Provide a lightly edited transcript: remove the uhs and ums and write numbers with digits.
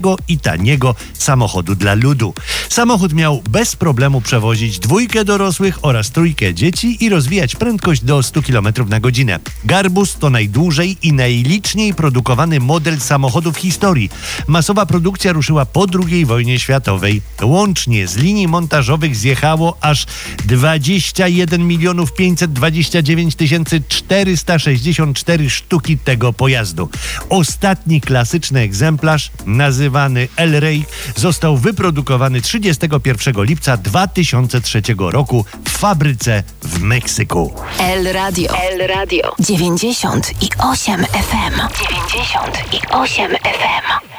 i taniego samochodu dla ludu. Samochód miał bez problemu przewozić 2 dorosłych oraz 3 dzieci i rozwijać prędkość do 100 km na godzinę. Garbus to najdłużej i najliczniej produkowany model samochodu w historii. Masowa produkcja ruszyła po II wojnie światowej. Łącznie z linii montażowych zjechało aż 21 529 464 sztuki tego pojazdu. Ostatni klasyczny egzemplarz, nazywany El Rey, został wyprodukowany 31 lipca 2003 roku w fabryce w Meksyku. El Radio 98 FM. 98 FM.